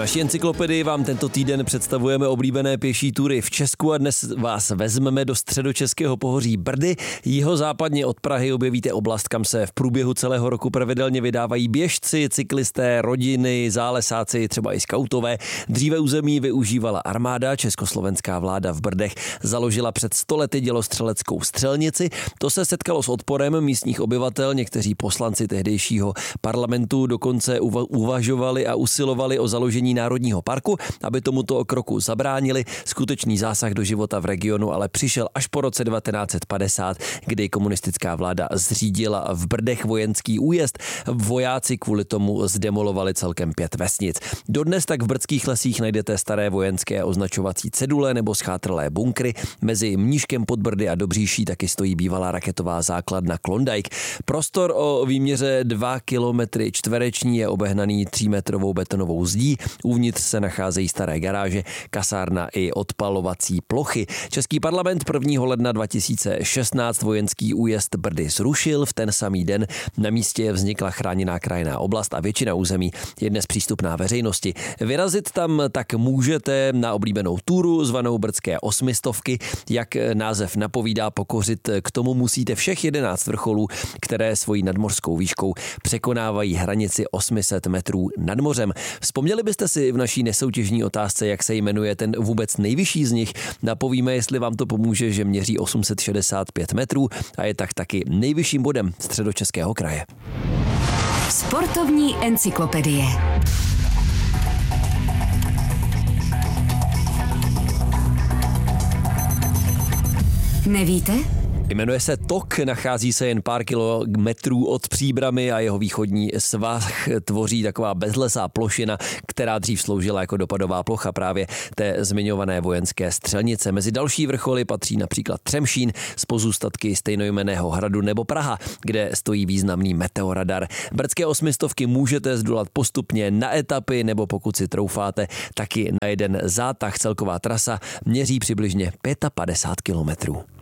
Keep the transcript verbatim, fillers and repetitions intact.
naší encyklopedii vám tento týden představujeme oblíbené pěší tury v Česku a dnes vás vezmeme do středočeského pohoří Brdy. Jihozápadně od Prahy objevíte oblast, kam se v průběhu celého roku pravidelně vydávají běžci, cyklisté, rodiny, zálesáci, třeba i skautové. Dříve území využívala armáda, československá vláda v Brdech založila před sto lety dělostřeleckou střelnici. To se setkalo s odporem místních obyvatel, někteří poslanci tehdejšího parlamentu dokonce uvažovali a usilovali o založení národního parku, aby tomuto kroku zabránili. Skutečný zásah do života v regionu ale přišel až po roce devatenáct set padesát, kdy komunistická vláda zřídila v Brdech vojenský újezd. Vojáci kvůli tomu zdemolovali celkem pět vesnic. Dodnes tak v brdských lesích najdete staré vojenské označovací cedule nebo schátrlé bunkry. Mezi Mníškem pod Brdy a Dobříší taky stojí bývalá raketová základna Klondike. Prostor o výměře dva kilometry čtvereční je obehnaný třímetrovou betonovou zdí. Uvnitř se nacházejí staré garáže, kasárna i odpalovací plochy. Český parlament prvního ledna dva tisíce šestnáct vojenský újezd Brdy zrušil. V ten samý den na místě vznikla chráněná krajinná oblast a většina území je dnes přístupná veřejnosti. Vyrazit tam tak můžete na oblíbenou túru zvanou Brdské osmistovky. Jak název napovídá, pokořit k tomu musíte všech jedenáct vrcholů, které svojí nadmořskou výškou překonávají hranici osm set metrů nad mořem. Vzpomněli byste si v naší nesoutěžní otázce, jak se jmenuje ten vůbec nejvyšší z nich? Napovíme, jestli vám to pomůže, že měří osm set šedesát pět metrů a je tak taky nejvyšším bodem Středočeského kraje. Sportovní encyklopedie. Nevíte? Jmenuje se Tok, nachází se jen pár kilometrů od Příbrami a jeho východní svah tvoří taková bezlesá plošina, která dřív sloužila jako dopadová plocha právě té zmiňované vojenské střelnice. Mezi další vrcholy patří například Třemšín s pozůstatky stejnojmenného hradu nebo Praha, kde stojí významný meteoradar. Brdské osmistovky můžete zdolat postupně na etapy nebo pokud si troufáte, taky na jeden zátah. Celková trasa měří přibližně padesát pět kilometrů.